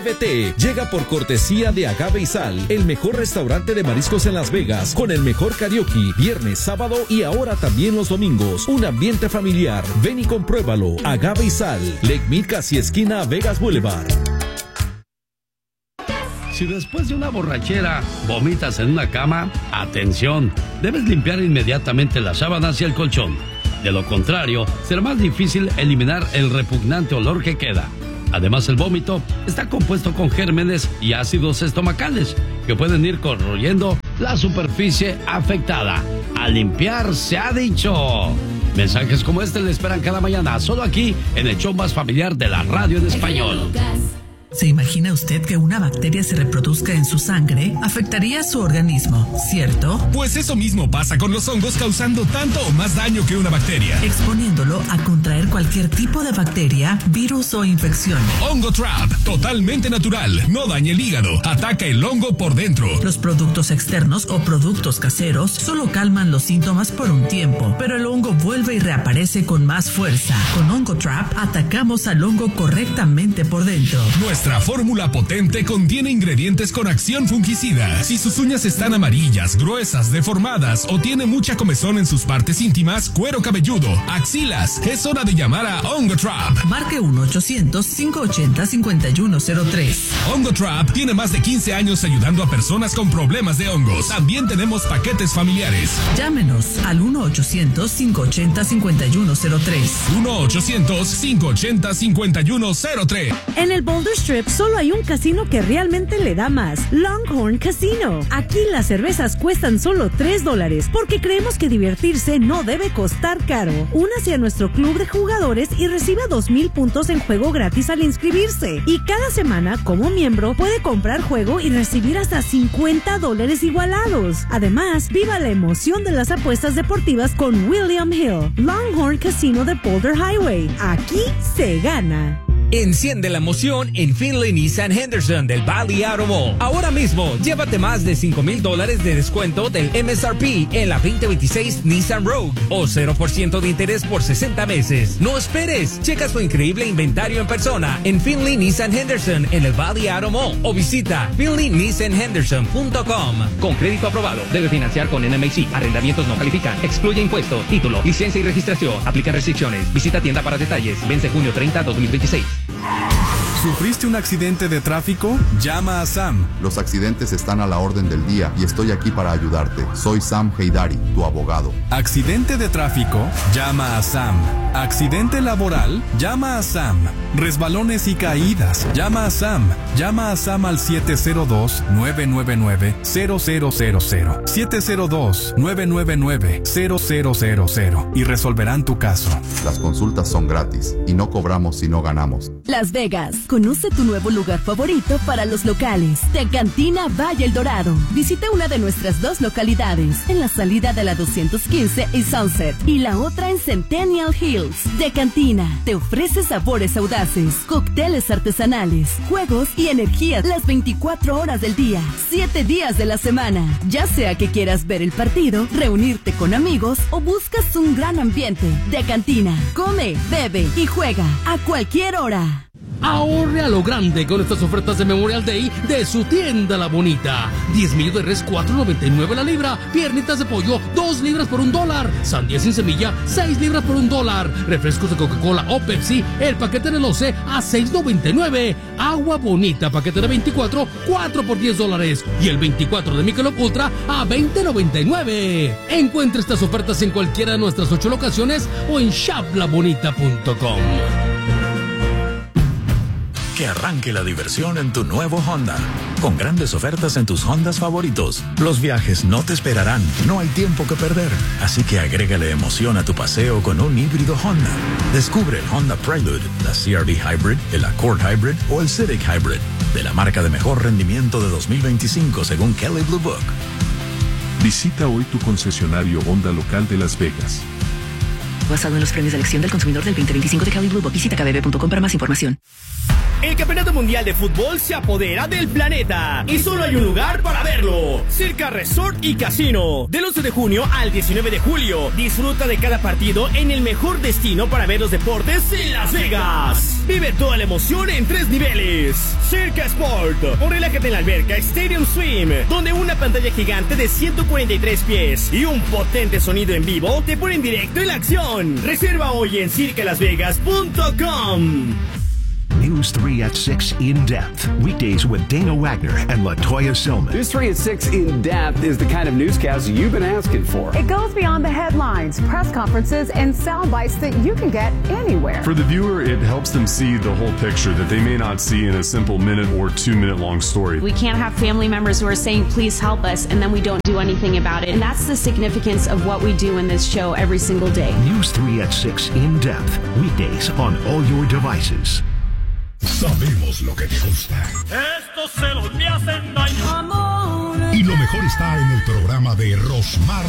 VT llega por cortesía de Agave y Sal, el mejor restaurante de mariscos en Las Vegas, con el mejor karaoke, viernes, sábado y ahora también los domingos. Un ambiente familiar. Ven y compruébalo. Agave y Sal, Lake Mead, casi esquina Vegas Boulevard. Si después de una borrachera vomitas en una cama, atención, debes limpiar inmediatamente las sábanas y el colchón. De lo contrario, será más difícil eliminar el repugnante olor que queda. Además, el vómito está compuesto con gérmenes y ácidos estomacales que pueden ir corroyendo la superficie afectada. A limpiar se ha dicho. Mensajes como este le esperan cada mañana, solo aquí en el show más familiar de la radio en español. ¿Se imagina usted que una bacteria se reproduzca en su sangre? Afectaría a su organismo, ¿cierto? Pues eso mismo pasa con los hongos, causando tanto o más daño que una bacteria. Exponiéndolo a contraer cualquier tipo de bacteria, virus o infección. Hongo Trap, totalmente natural, no daña el hígado, ataca el hongo por dentro. Los productos externos o productos caseros solo calman los síntomas por un tiempo, pero el hongo vuelve y reaparece con más fuerza. Con Hongo Trap atacamos al hongo correctamente por dentro. Nuestra fórmula potente contiene ingredientes con acción fungicida. Si sus uñas están amarillas, gruesas, deformadas o tiene mucha comezón en sus partes íntimas, cuero cabelludo, axilas, es hora de llamar a Hongo Trap. Marque 1-800-580-5103. Hongo Trap tiene más de 15 años ayudando a personas con problemas de hongos. También tenemos paquetes familiares. Llámenos al 1-800-580-5103. 1-800-580-5103. En el Boulder Strip solo hay un casino que realmente le da más: Longhorn Casino. Aquí las cervezas cuestan solo $3 porque creemos que divertirse no debe costar caro. Únase a nuestro club de jugadores y reciba 2,000 puntos en juego gratis al inscribirse. Y cada semana, como miembro, puede comprar juego y recibir hasta $50 igualados. Además, viva la emoción de las apuestas deportivas con William Hill. Longhorn Casino de Boulder Highway. Aquí se gana. Enciende la emoción en Finley Nissan Henderson del Valley Auto Mall. Ahora mismo, llévate más de $5,000 de descuento del MSRP en la 2026 Nissan Rogue o 0% de interés por 60 meses. No esperes, checa su increíble inventario en persona en Finley Nissan Henderson en el Valley Auto Mall o visita finleynissanhenderson.com. Con crédito aprobado, debe financiar con NMHC. Arrendamientos no califican. Excluye impuesto, título, licencia y registración. Aplica restricciones. Visita tienda para detalles. Vence junio 30, 2026. ¿Sufriste un accidente de tráfico? Llama a Sam. Los accidentes están a la orden del día y estoy aquí para ayudarte. Soy Sam Heydari, tu abogado. ¿Accidente de tráfico? Llama a Sam. ¿Accidente laboral? Llama a Sam. ¿Resbalones y caídas? Llama a Sam. Llama a Sam al 702-999-0000. 702-999-0000 y resolverán tu caso. Las consultas son gratis y no cobramos si no ganamos. Las Vegas. Conoce tu nuevo lugar favorito para los locales. De Cantina Valle El Dorado. Visita una de nuestras 2 localidades, en la salida de la 215 y Sunset, y la otra en Centennial Hills. De Cantina te ofrece sabores audaces, cócteles artesanales, juegos y energía las 24 horas del día, 7 días de la semana. Ya sea que quieras ver el partido, reunirte con amigos o buscas un gran ambiente, De Cantina come, bebe y juega a cualquier hora. Ahorre a lo grande con estas ofertas de Memorial Day de su tienda La Bonita. 10 millos de res, $4.99 la libra. Piernitas de pollo, 2 libras por $1. Sandía sin semilla, 6 libras por $1. Refrescos de Coca-Cola o Pepsi, el paquete de 12 a $6.99. Agua Bonita, paquete de 24, 4 por $10. Y el 24 de Michelob Ultra a $20.99. Encuentre estas ofertas en cualquiera de nuestras 8 locaciones o en shoplabonita.com. Que arranque la diversión en tu nuevo Honda, con grandes ofertas en tus Hondas favoritos. Los viajes no te esperarán, no hay tiempo que perder, así que agrégale emoción a tu paseo con un híbrido Honda. Descubre el Honda Prelude, la CR-V Hybrid, el Accord Hybrid o el Civic Hybrid, de la marca de mejor rendimiento de 2025 según Kelley Blue Book. Visita hoy tu concesionario Honda local de Las Vegas. Basado en los premios de elección del consumidor del 2025 de Kelley Blue Book. Visita kbb.com para más información. El Campeonato Mundial de Fútbol se apodera del planeta y solo hay un lugar para verlo: Circa Resort y Casino. Del 11 de junio al 19 de julio, disfruta de cada partido en el mejor destino para ver los deportes en Las Vegas. Vive toda la emoción en 3 niveles. Circa Sport, o relájate en la alberca Stadium Swim, donde una pantalla gigante de 143 pies y un potente sonido en vivo te ponen directo en la acción. Reserva hoy en circalasvegas.com. News 3 at 6 In Depth. Weekdays with Dana Wagner and LaToya Silman. News 3 at 6 In Depth is the kind of newscast you've been asking for. It goes beyond the headlines, press conferences, and sound bites that you can get anywhere. For the viewer, it helps them see the whole picture that they may not see in a simple minute or 2 minute long story. We can't have family members who are saying, please help us, and then we don't do anything about it. And that's the significance of what we do in this show every single day. News 3 at 6 In Depth. Weekdays on all your devices. Sabemos lo que te gusta. Estos celos me hacen daño. Y lo mejor está en el programa de Rosmar